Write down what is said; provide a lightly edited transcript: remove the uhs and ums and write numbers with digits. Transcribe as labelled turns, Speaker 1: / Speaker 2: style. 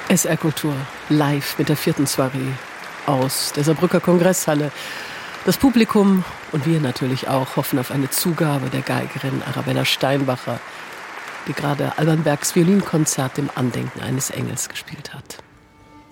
Speaker 1: SR Kultur live mit der 4. Soiree aus der Saarbrücker Kongresshalle. Das Publikum und wir natürlich auch hoffen auf eine Zugabe der Geigerin Arabella Steinbacher, die gerade Alban Bergs Violinkonzert im Andenken eines Engels gespielt hat.